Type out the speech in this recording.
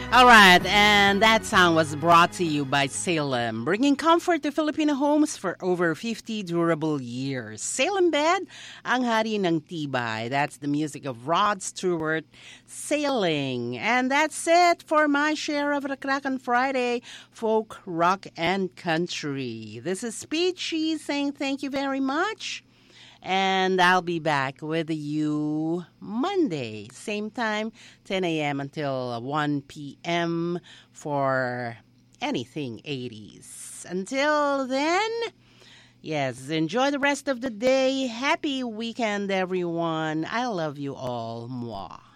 All right, and that song was brought to you by Salem, bringing comfort to Filipino homes for over 50 durable years. Salem Bed, ang hari ng tibay. That's the music of Rod Stewart, Sailing. And that's it for my share of Rakrakan Friday, folk, rock, and country. This is Peachy saying thank you very much. And I'll be back with you Monday, same time, 10 a.m. until 1 p.m. for anything 80s. Until then, yes, enjoy the rest of the day. Happy weekend, everyone. I love you all. Mwah.